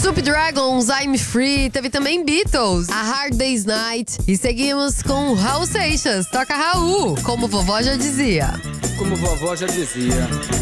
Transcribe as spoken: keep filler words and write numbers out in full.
Soup Dragons, I'm Free. Teve também Beatles, A Hard Day's Night. E seguimos com Raul Seixas, toca Raul, como vovó já dizia. Como vovó já dizia.